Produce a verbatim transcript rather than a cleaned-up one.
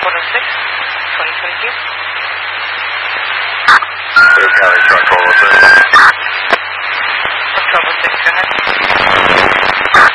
four oh six, twenty twenty-two. Blue County Truck twelve oh six. twelve oh six, go ahead.